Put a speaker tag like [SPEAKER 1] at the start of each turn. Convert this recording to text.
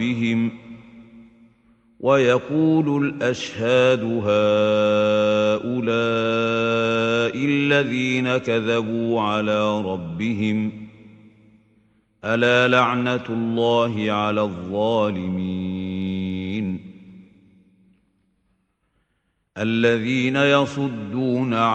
[SPEAKER 1] بهم ويقول الأشهاد هؤلاء الذين كذبوا على ربهم ألا لعنة الله على الظالمين الذين يصدون